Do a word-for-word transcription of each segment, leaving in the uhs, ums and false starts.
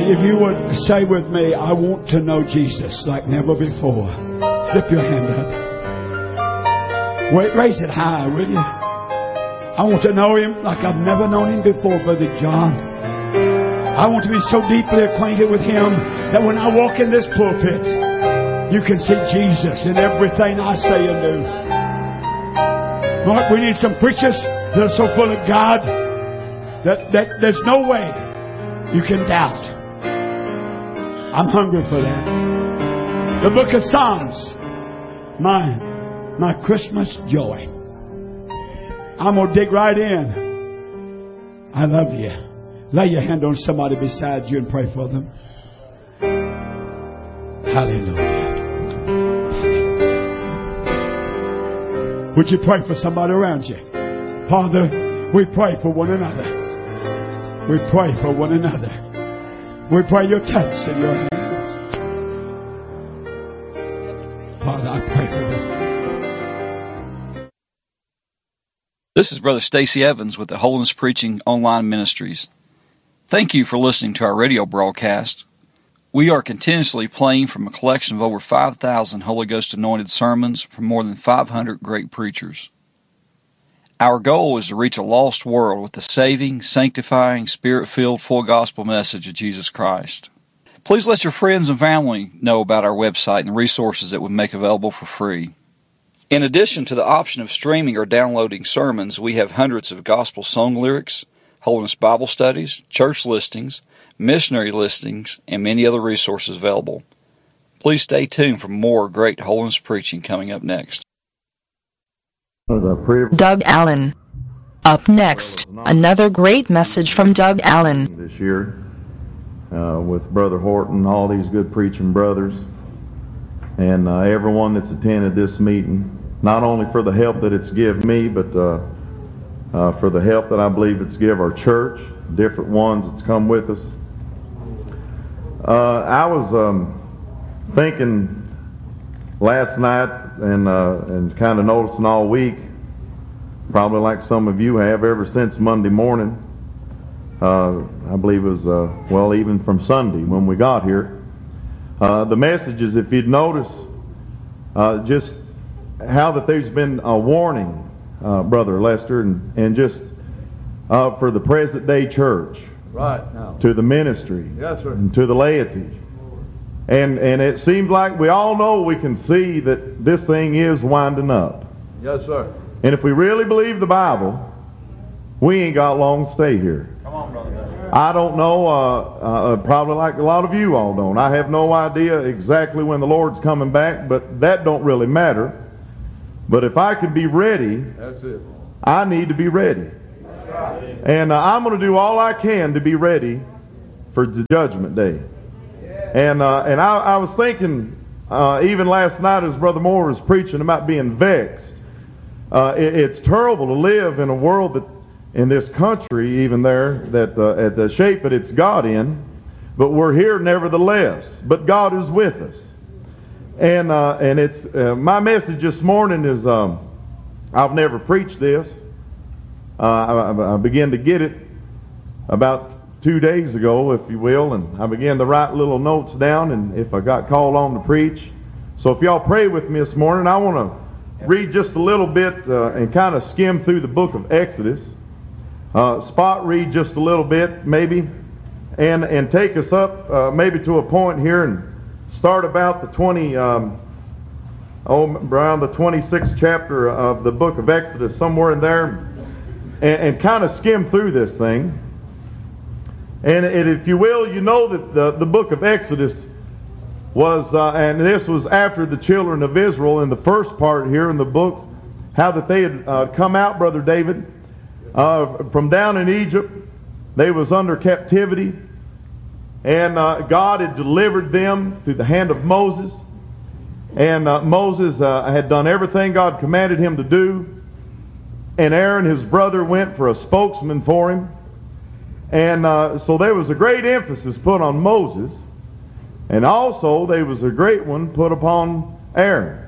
if you would say with me, I want to know Jesus like never before. Slip your hand up. Wait, raise it high, will you? I want to know Him like I've never known Him before, Brother John. I want to be so deeply acquainted with Him that when I walk in this pulpit, you can see Jesus in everything I say and do. Lord, we need some preachers that are so full of God that, that there's no way you can doubt. I'm hungry for that. The book of Psalms, my, my Christmas joy. I'm going to dig right in. I love you. Lay your hand on somebody beside you and pray for them. Hallelujah. Would you pray for somebody around you? Father, we pray for one another. We pray for one another. We pray your touch in your hand. Father, I pray for this. This is Brother Stacy Evans with the Holiness Preaching Online Ministries. Thank you for listening to our radio broadcast. We are continuously playing from a collection of over five thousand Holy Ghost anointed sermons from more than five hundred great preachers. Our goal is to reach a lost world with the saving, sanctifying, Spirit-filled, full gospel message of Jesus Christ. Please let your friends and family know about our website and the resources that we make available for free. In addition to the option of streaming or downloading sermons, we have hundreds of gospel song lyrics, Holiness Bible studies, church listings, missionary listings, and many other resources available. Please stay tuned for more great holiness preaching coming up next. Doug Allen. Up next, another great message from Doug Allen. This year, uh, with Brother Horton, all these good preaching brothers, and uh, everyone that's attended this meeting, not only for the help that it's given me, but uh, uh, for the help that I believe it's given our church, different ones that's come with us. Uh, I was um, thinking last night and uh, and kind of noticing all week, probably like some of you have ever since Monday morning. Uh, I believe it was, uh, well, even from Sunday when we got here. Uh, the messages, if you'd notice, uh, just how that there's been a warning, uh, Brother Lester, and, and just uh, for the present day church. Right now. To the ministry. Yes, sir. And to the laity. And and it seems like we all know, we can see that this thing is winding up. Yes, sir. And if we really believe the Bible, we ain't got long to stay here. Come on, brother. I don't know, uh, uh, probably like a lot of you all don't. I have no idea exactly when the Lord's coming back, but that don't really matter. But if I can be ready, that's it. I need to be ready. And uh, I'm going to do all I can to be ready for the judgment day. And uh, and I, I was thinking, uh, even last night as Brother Moore was preaching about being vexed, uh, it, it's terrible to live in a world that, in this country, even there, that uh, at the shape that it's got in, but we're here nevertheless. But God is with us. And uh, and it's uh, my message this morning is, um, I've never preached this. Uh, I, I began to get it about two days ago, if you will, and I began to write little notes down, and if I got called on to preach. So if y'all pray with me this morning, I want to read just a little bit uh, and kind of skim through the book of Exodus. Uh, spot read just a little bit, maybe, and and take us up uh, maybe to a point here and start about the twenty, um, oh, around the twenty-sixth chapter of the book of Exodus, somewhere in there. And, and kind of skim through this thing. And, and if you will, you know that the, the book of Exodus was, uh, and this was after the children of Israel in the first part here in the book, how that they had uh, come out, Brother David, uh, from down in Egypt. They was under captivity. And uh, God had delivered them through the hand of Moses. And uh, Moses uh, had done everything God commanded him to do. And Aaron, his brother, went for a spokesman for him. And uh, so there was a great emphasis put on Moses. And also there was a great one put upon Aaron.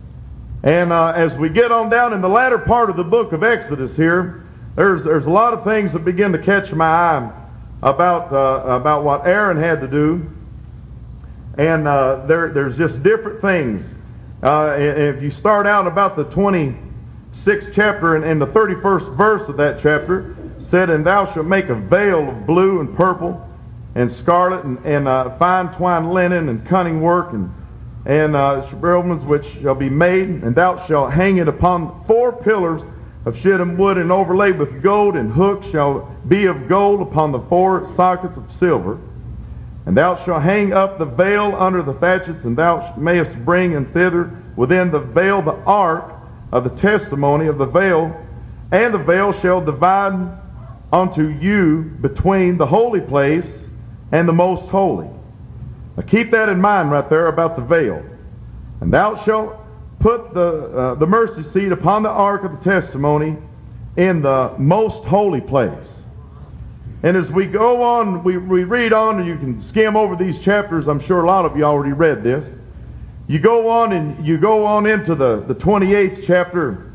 And uh, as we get on down in the latter part of the book of Exodus here, there's, there's a lot of things that begin to catch my eye about uh, about what Aaron had to do, and uh, there there's just different things. Uh, if you start out about the twenty-sixth chapter and, and the thirty-first verse of that chapter said, "And thou shalt make a veil of blue and purple and scarlet and, and uh, fine twined linen and cunning work and and uh, cherubims which shall be made, and thou shalt hang it upon four pillars of shittim wood and overlaid with gold, and hooks shall be of gold upon the four sockets of silver. And thou shalt hang up the veil under the thatchets, and thou mayest bring in thither within the veil the ark of the testimony of the veil, and the veil shall divide unto you between the holy place and the most holy." Now keep that in mind right there about the veil. "And thou shalt put the uh, the mercy seat upon the ark of the testimony in the most holy place." And as we go on, we, we read on, and you can skim over these chapters. I'm sure a lot of you already read this. You go on and you go on into the, the twenty-eighth chapter.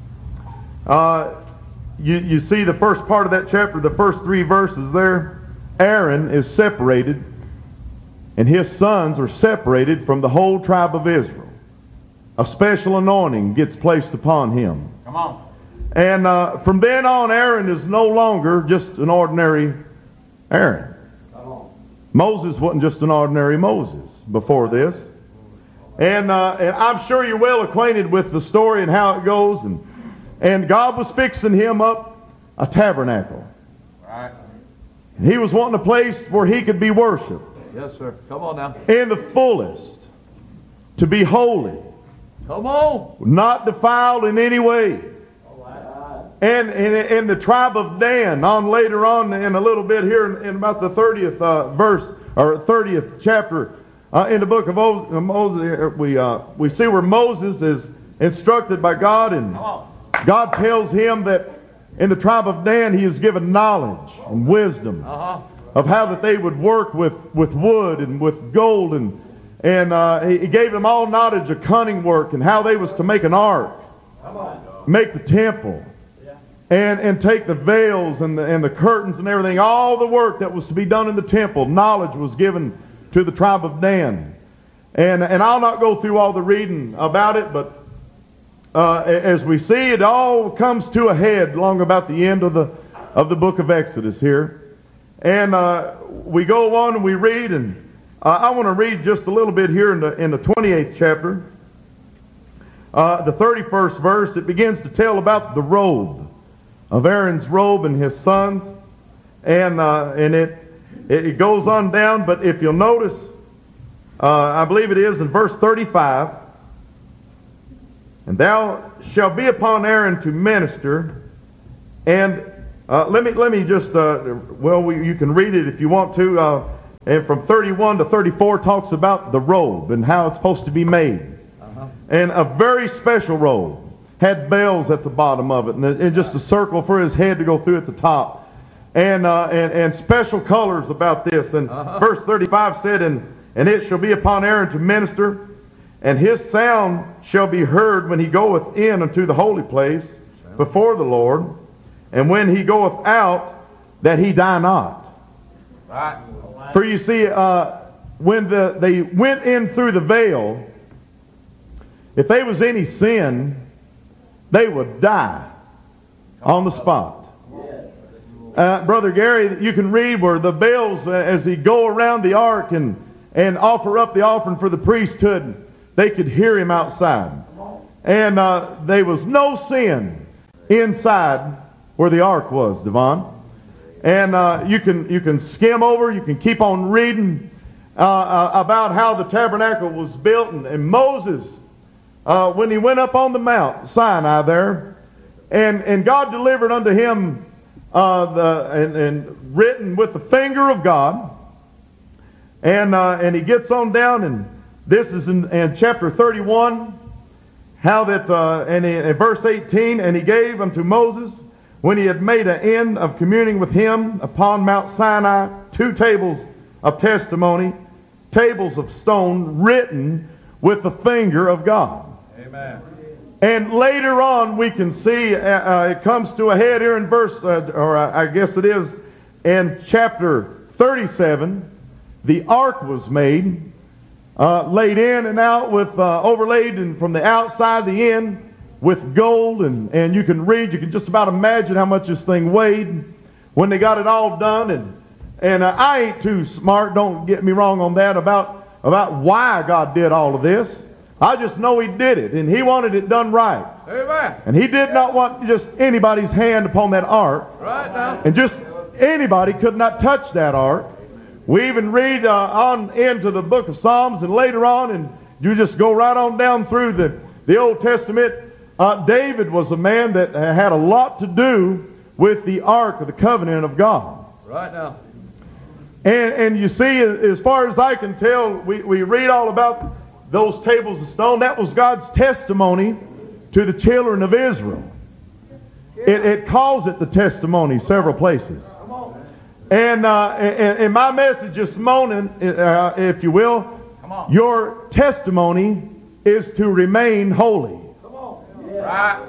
Uh, you, you see the first part of that chapter, the first three verses there. Aaron is separated, and his sons are separated from the whole tribe of Israel. A special anointing gets placed upon him. Come on. And uh, from then on, Aaron is no longer just an ordinary Aaron. Come on. Moses wasn't just an ordinary Moses before this. And, uh, and I'm sure you're well acquainted with the story and how it goes. And, and God was fixing him up a tabernacle. Right. And he was wanting a place where he could be worshiped Yes, sir. Come on now. in the fullest, to be holy, Come on. not defiled in any way. And in, in the tribe of Dan, on later on in a little bit here in, in about the thirtieth uh, verse, or thirtieth chapter, uh, in the book of Moses, we, uh, we see where Moses is instructed by God, and God tells him that in the tribe of Dan he is given knowledge and wisdom Uh-huh. of how that they would work with, with wood and with gold, and, and uh, he gave them all knowledge of cunning work and how they was to make an ark, make the temple, and, and take the veils and the, and the curtains and everything. All the work that was to be done in the temple, knowledge was given to the tribe of Dan. And, and I'll not go through all the reading about it, but uh, as we see, it all comes to a head long about the end of the, of the book of Exodus here. And uh, we go on and we read, and uh, I want to read just a little bit here in the, in the twenty-eighth chapter. Uh, the thirty-first verse, it begins to tell about the robe of Aaron's robe and his sons. And uh, and it, it goes on down, but if you'll notice, uh, I believe it is in verse thirty-five, "And thou shalt be upon Aaron to minister." And uh, let me let me just, uh, well, we, you can read it if you want to. Uh, and from thirty-one to thirty-four talks about the robe and how it's supposed to be made. Uh-huh. And a very special robe. Had bells at the bottom of it, and, and just a circle for his head to go through at the top. And uh, and, and special colors about this. And uh-huh. verse thirty-five said, and, and it shall be upon Aaron to minister, and his sound shall be heard when he goeth in unto the holy place before the Lord, and when he goeth out, that he die not. Right. For you see, uh, when the, they went in through the veil, if there was any sin, they would die on the spot. Uh, Brother Gary, you can read where the bells, uh, as he go around the ark and, and offer up the offering for the priesthood, they could hear him outside. And uh, there was no sin inside where the ark was, Devon. And uh, you can you can skim over, you can keep on reading uh, uh, about how the tabernacle was built. And, and Moses, Uh, when he went up on the Mount Sinai there, and, and God delivered unto him uh, the and, and written with the finger of God, and uh, and he gets on down, and this is in, in chapter thirty-one, how that uh, and in, in verse eighteen, "And he gave unto Moses, when he had made an end of communing with him upon Mount Sinai, two tables of testimony, tables of stone written with the finger of God." Amen. And later on we can see uh, uh, it comes to a head here in verse, uh, or uh, I guess it is in chapter thirty-seven, the ark was made, uh, laid in and out with, uh, overlaid and from the outside, the in, with gold, and, and you can read, you can just about imagine how much this thing weighed when they got it all done. And, and uh, I ain't too smart, don't get me wrong on that, about, about why God did all of this. I just know He did it, and He wanted it done right. Amen. And He did not want just anybody's hand upon that ark. Right now. And just anybody could not touch that ark. We even read uh, on into the book of Psalms and later on, and you just go right on down through the, the Old Testament. Uh, David was a man that had a lot to do with the ark of the covenant of God. Right now. And, and you see, as far as I can tell, we, we read all about those tables of stone. That was God's testimony to the children of Israel. It, it calls it the testimony several places. And, uh, and, and my message this morning, uh, if you will, Come on. your testimony is to remain holy. Right.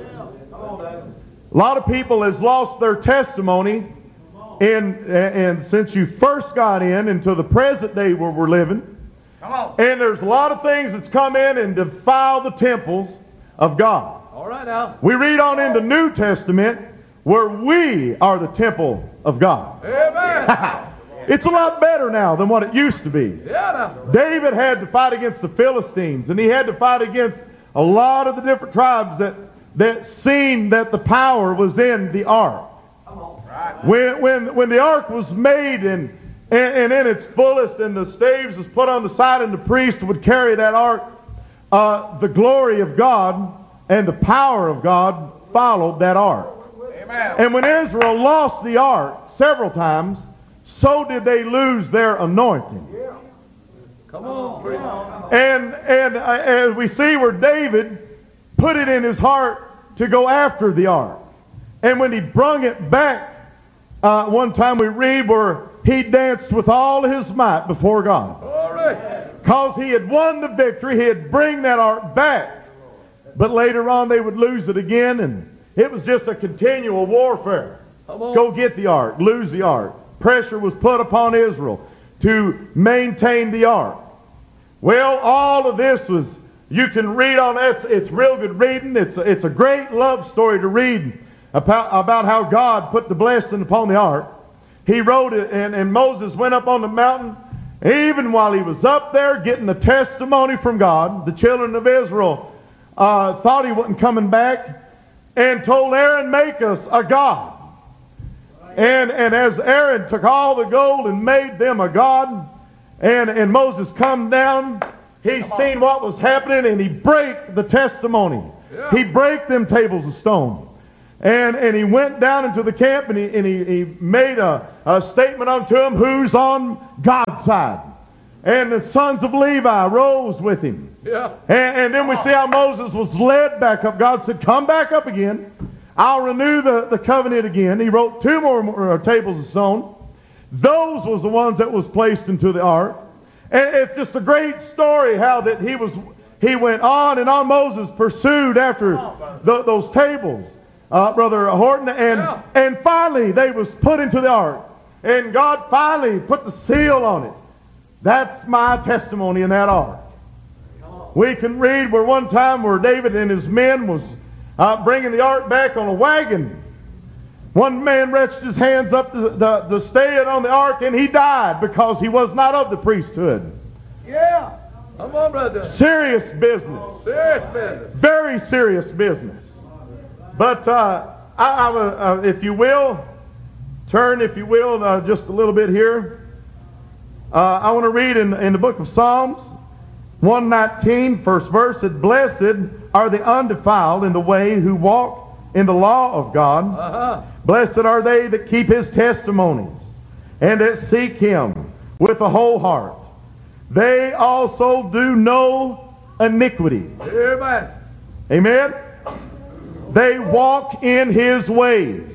A lot of people has lost their testimony in, and since you first got in until the present day where we're living. Come on. And there's a lot of things that's come in and defile the temples of God. All right now. We read on in the New Testament where we are the temple of God. Amen. It's a lot better now than what it used to be. Yeah. Now. David had to fight against the Philistines, and he had to fight against a lot of the different tribes that, that seen that the power was in the ark. Right. When, when, when the ark was made and, and, and in its fullest, and the staves was put on the side, and the priest would carry that ark, uh, the glory of God and the power of God followed that ark. Amen. And when Israel lost the ark several times, so did they lose their anointing. Come on. Preach. And, and uh, as we see where David put it in his heart to go after the ark. And when he brung it back, uh, one time we read where he danced with all his might before God. All right. Because he had won the victory, he had bring that ark back. But later on they would lose it again, and it was just a continual warfare. Come on. Go get the ark, lose the ark. Pressure was put upon Israel to maintain the ark. Well, all of this was, you can read on it. It's, it's real good reading. It's a, it's a great love story to read about, about how God put the blessing upon the ark. He wrote it, and, and Moses went up on the mountain. Even while he was up there getting the testimony from God, the children of Israel uh, thought he wasn't coming back, and told Aaron, make us a god. And, and as Aaron took all the gold and made them a god, and, and Moses come down, he seen what was happening, and he break the testimony. Yeah. He break them tables of stone. And, and he went down into the camp, and he, and he, he made a, a statement unto him who's on God's side. And the sons of Levi rose with him. Yeah. And, and then we see how Moses was led back up. God said, come back up again. I'll renew the, the covenant again. He wrote two more, more uh, tables of stone. Those was the ones that was placed into the ark. And it's just a great story how that he was, he went on and on. Moses pursued after the, those tables, uh, Brother Horton. And, Yeah. and finally they was put into the ark. And God finally put the seal on it. That's my testimony in that ark. We can read where one time where David and his men was uh, bringing the ark back on a wagon. One man reached his hands up the, the, the stay on the ark, and he died because he was not of the priesthood. Yeah. Come on, brother. Serious business. Serious business. Very serious business. But uh, I, I, uh, if you will, turn, if you will, uh, just a little bit here. Uh, I want to read in, in the book of Psalms, one nineteen, first verse. It, blessed are the undefiled in the way who walk in the law of God. Uh-huh. Blessed are they that keep his testimonies and that seek him with a whole heart. They also do no iniquity. Amen. Amen? They walk in his ways.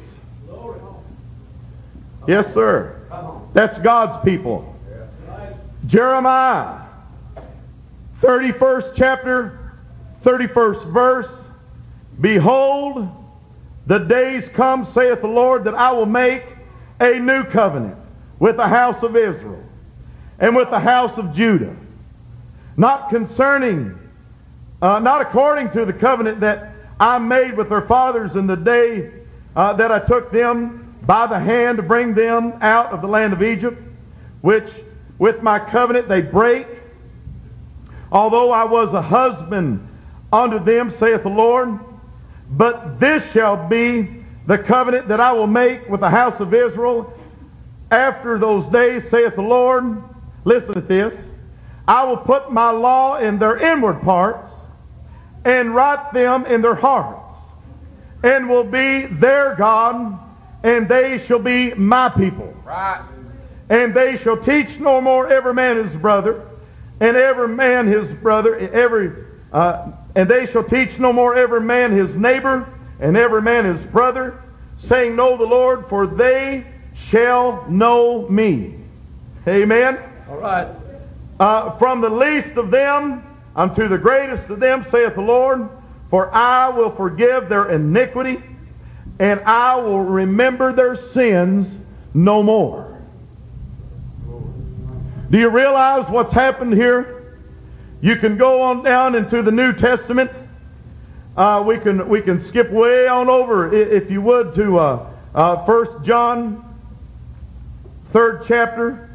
Yes, sir. That's God's people. Jeremiah, thirty-first chapter, thirty-first verse. Behold, the days come, saith the Lord, that I will make a new covenant with the house of Israel and with the house of Judah, not concerning, uh, not according to the covenant that I made with their fathers in the day uh, that I took them by the hand to bring them out of the land of Egypt, which with my covenant they break, although I was a husband unto them, saith the Lord. But this shall be the covenant that I will make with the house of Israel after those days, saith the Lord. Listen to this. I will put my law in their inward parts and write them in their hearts, and will be their God, and they shall be my people. Right. And they shall teach no more every man his brother, and every man his brother, every uh, and they shall teach no more every man his neighbor, and every man his brother, saying, Know the Lord, for they shall know me. Amen. All right. Uh, from the least of them unto the greatest of them, saith the Lord, for I will forgive their iniquity, and I will remember their sins no more. Do you realize what's happened here? You can go on down into the New Testament. Uh, we can we can skip way on over, if you would, to uh, uh, First John, third chapter.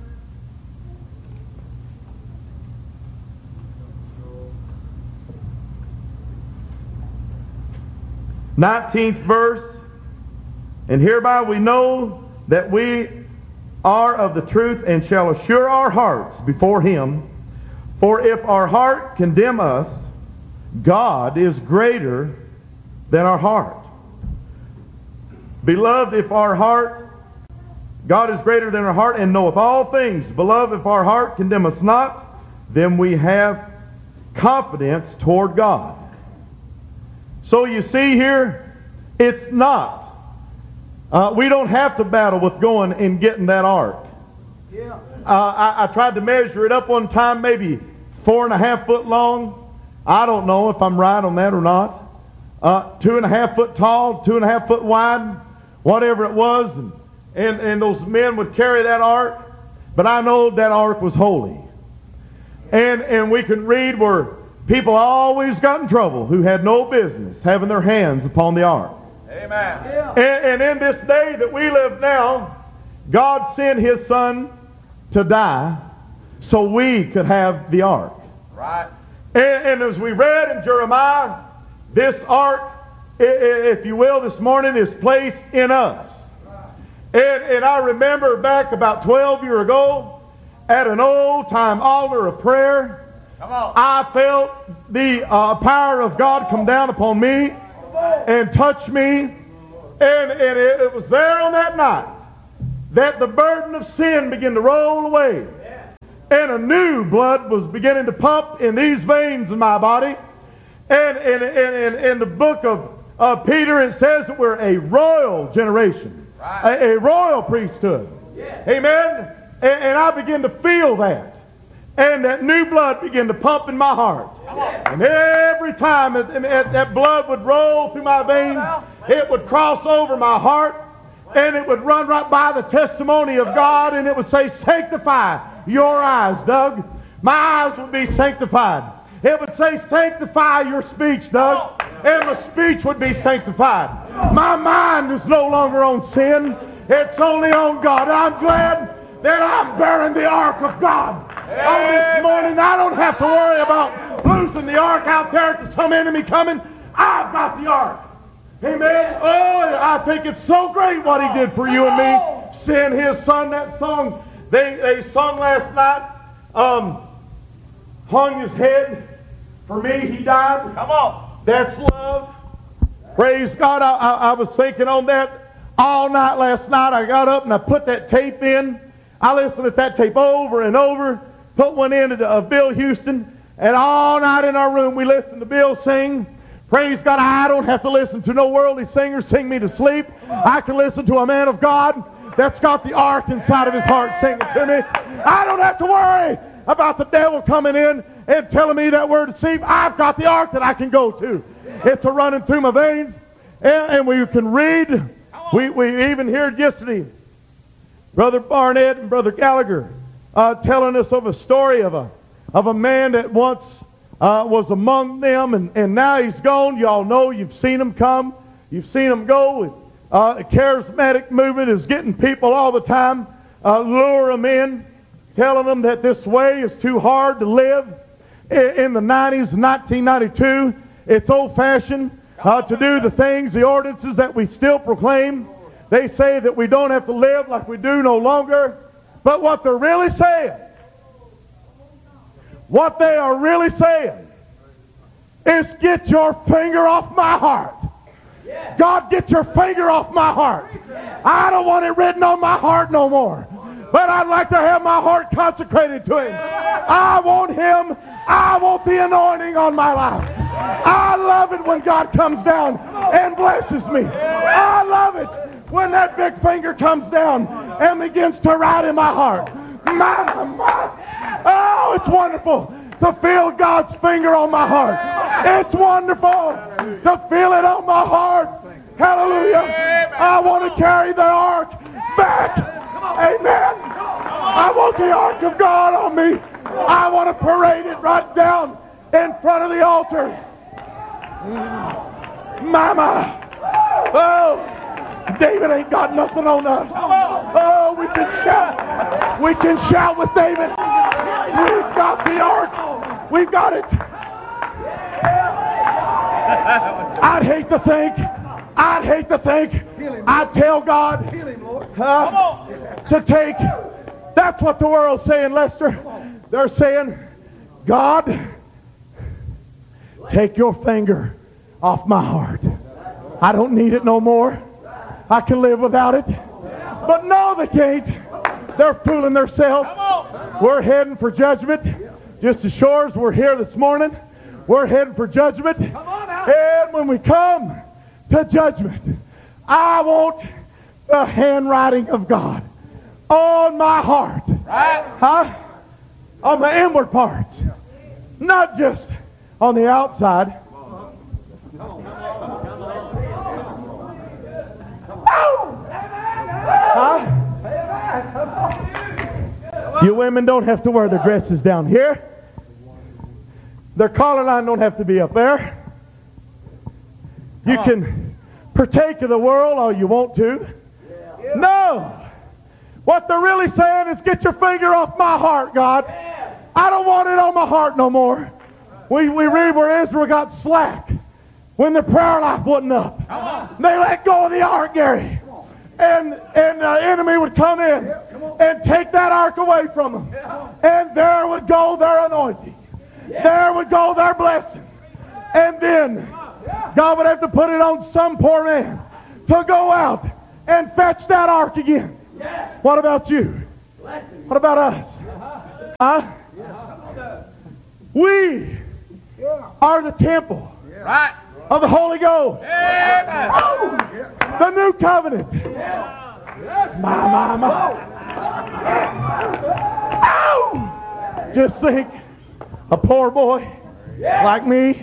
nineteenth verse. And hereby we know that we are of the truth, and shall assure our hearts before Him. For if our heart condemn us, God is greater than our heart. Beloved, if our heart, God is greater than our heart, and knoweth all things. Beloved, if our heart condemn us not, then we have confidence toward God. So you see here, it's not. Uh, we don't have to battle with going and getting that ark. Yeah. Uh, I, I tried to measure it up one time, maybe four and a half foot long. I don't know if I'm right on that or not. Uh, two and a half foot tall, two and a half foot wide, whatever it was. And, and, and those men would carry that ark. But I know that ark was holy. And, and we can read where people always got in trouble who had no business having their hands upon the ark. Amen. Yeah. And, and in this day that we live now, God sent His Son to die so we could have the ark. Right. And, and as we read in Jeremiah, this ark, if you will, this morning is placed in us. And, and I remember back about twelve years ago at an old-time altar of prayer, Come on. I felt the uh, power of God come down upon me and touch me. And, and it, it was there on that night that the burden of sin began to roll away. And a new blood was beginning to pump in these veins in my body. And in and, and, and the book of uh, Peter, it says that we're a royal generation. Right. A, a royal priesthood. Yeah. Amen? And, and I began to feel that. And that new blood began to pump in my heart. And every time it, it, that blood would roll through my veins, it would cross over my heart, and it would run right by the testimony of God, and it would say, sanctify your eyes, Doug. My eyes would be sanctified. It would say, sanctify your speech, Doug. And my speech would be sanctified. My mind is no longer on sin. It's only on God. I'm glad that I'm bearing the ark of God. Oh, this morning I don't have to worry about losing the ark out there to some enemy coming. I've got the ark. Amen. Oh, I think it's so great what He did for you and me. Send His Son. That song they, they sung last night, um, hung His head. For me, He died. Come on. That's love. Praise God. I, I, I was thinking on that all night last night. I got up and I put that tape in. I listened to that tape over and over. Put one in of uh, Bill Houston. And all night in our room we listened to Bill sing. Praise God, I don't have to listen to no worldly singers sing me to sleep. I can listen to a man of God that's got the ark inside of his heart singing to me. I don't have to worry about the devil coming in and telling me that we're deceived. I've got the ark that I can go to. It's a running through my veins. And, and we can read. We, we even heard yesterday Brother Barnett and Brother Gallagher uh, telling us of a story of a of a man that once uh, was among them, and, and now he's gone. Y'all know, you've seen him come, you've seen him go. And, uh, a charismatic movement is getting people all the time, uh, lure them in, telling them that this way is too hard to live. In, in the nineties, nineteen ninety-two, it's old-fashioned uh, to do the things, the ordinances that we still proclaim. They say that we don't have to live like we do no longer. But what they're really saying, what they are really saying is, get your finger off my heart. God, get your finger off my heart. I don't want it written on my heart no more. But I'd like to have my heart consecrated to Him. I want Him. I want the anointing on my life. I love it when God comes down and blesses me. I love it when that big finger comes down and begins to write in my heart. My, my. Oh, it's wonderful to feel God's finger on my heart. It's wonderful to feel it on my heart. Hallelujah. I want to carry the ark back. Amen. I want the ark of God on me. I want to parade it right down in front of the altar. Mama. Oh. David ain't got nothing on us. Oh, we can shout. We can shout with David. We've got the ark. We've got it. I'd hate to think, I'd hate to think, I'd tell God uh, to take, that's what the world's saying, Lester. They're saying, God, take your finger off my heart. I don't need it no more. I can live without it. But no, they can't. They're fooling themselves. We're heading for judgment. Just as sure as we're here this morning, we're heading for judgment. And when we come to judgment, I want the handwriting of God on my heart. Huh? On the inward parts. Not just on the outside. Huh? You women don't have to wear the dresses down here. Their collar line don't have to be up there. You can partake of the world all you want to. No. What they're really saying is, get your finger off my heart, God. I don't want it on my heart no more. We, we read where Israel got slack when the prayer life wasn't up. They let go of the ark, Gary. And, and the enemy would come in and take that ark away from them. And there would go their anointing. There would go their blessing. And then God would have to put it on some poor man to go out and fetch that ark again. What about you? What about us? Huh? We are the temple of the Holy Ghost. Oh, the new covenant. My, my, my. Oh! Just think, a poor boy like me.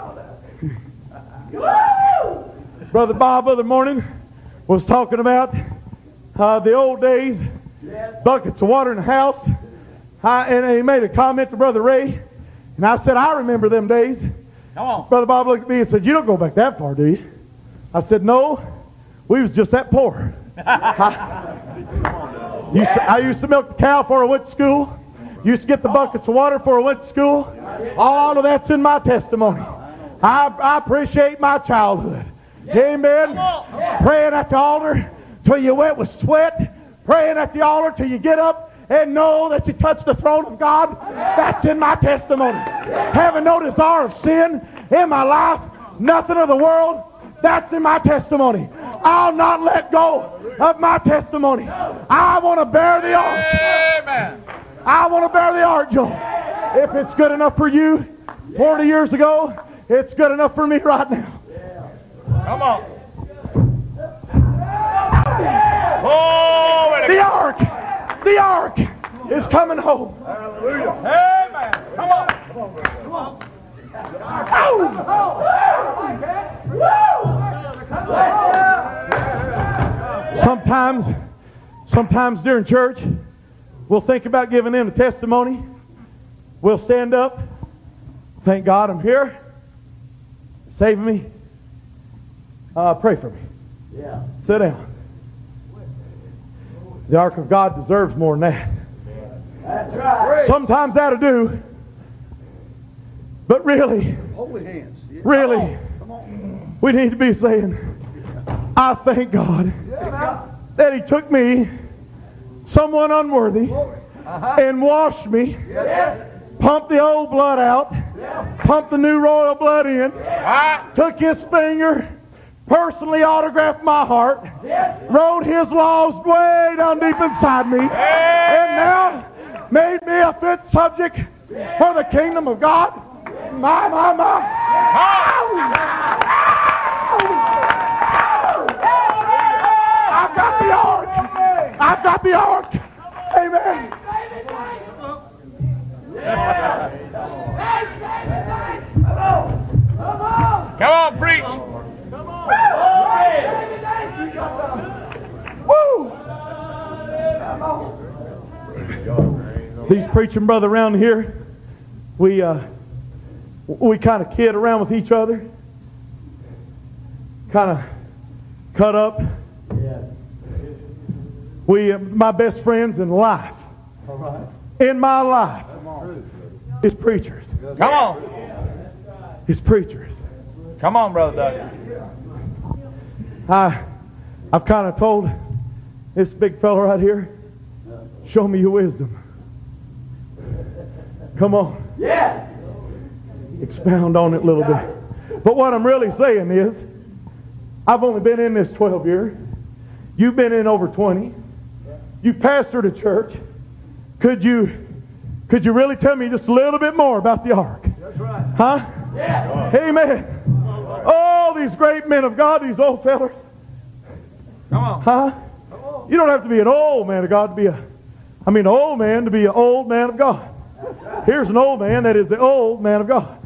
Brother Bob, other morning, was talking about uh, the old days, buckets of water in the house. I, and he made a comment to Brother Ray. And I said, I remember them days. Come on. Brother Bob looked at me and said, you don't go back that far, do you? I said, no, we was just that poor. I, used to, I used to milk the cow before I went to school. Used to get the buckets of water before I went to school. All of that's in my testimony. I, I appreciate my childhood. Amen. Praying at the altar till you wet with sweat. Praying at the altar till you get up and know that you touched the throne of God. That's in my testimony. Having no desire of sin in my life, nothing of the world, that's in my testimony. I'll not let go of my testimony. I want to bear the ark. Amen. I want to bear the ark, Joe. If it's good enough for you forty years ago, it's good enough for me right now. Come on. Oh, the ark, the ark is coming home. Hallelujah. Amen. Come on. Come on. Come on. Sometimes, Sometimes during church, we'll think about giving them a testimony. We'll stand up. Thank God I'm here. Saving me. Uh, pray for me. Yeah. Sit down. The ark of God deserves more than that. That's right. Sometimes that'll do. But really, holy hands. Really, come on. Come on. We need to be saying, I thank God yeah, that He took me, someone unworthy, uh-huh. and washed me, yeah. pumped the old blood out, yeah. pumped the new royal blood in, yeah. took His finger, personally autographed my heart, yeah. wrote His laws way down deep inside me, yeah. and now made me a fit subject yeah. for the kingdom of God. My, my, my. I've got the ark. I've got the ark. Amen. Come on, preach. Woo! These preaching brother around here, we uh, we kind of kid around with each other, kind of cut up. We, uh, my best friends in life, in my life, is preachers. Come on. Is preachers. Come on, Brother Doug. I, I've kind of told this big fella right here, show me your wisdom. Come on. Yeah. Expound on it a little bit. But what I'm really saying is, I've only been in this twelve years. You've been in over twenty. You pastored a church. Could you, could you really tell me just a little bit more about the ark? That's right. Huh? Yeah. Amen. Oh, these great men of God, these old fellas. Come on. Huh? Come on. You don't have to be an old man of God to be a, I mean, an old man to be an old man of God. Here's an old man that is the old man of God.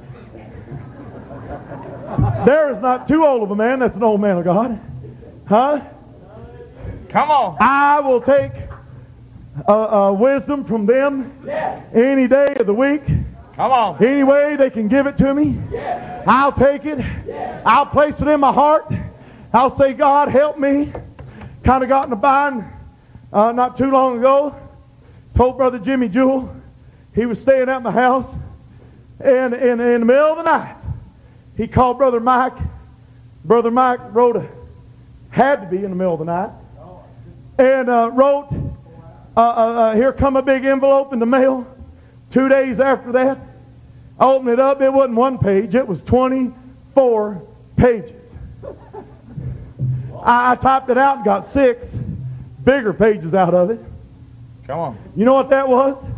There is not too old of a man that's an old man of God. Huh? Come on. I will take uh, uh, wisdom from them any day of the week. Come on. Any way they can give it to me. I'll take it. I'll place it in my heart. I'll say, God, help me. Kind of got in a bind uh, not too long ago. Told Brother Jimmy Jewell, he was staying at my house, and in, in the middle of the night, he called Brother Mike. Brother Mike wrote a, had to be in the middle of the night, and uh, wrote, uh, uh, uh, here come a big envelope in the mail. Two days after that, I opened it up. It wasn't one page. It was twenty-four pages. I, I typed it out and got six bigger pages out of it. Come on. You know what that was?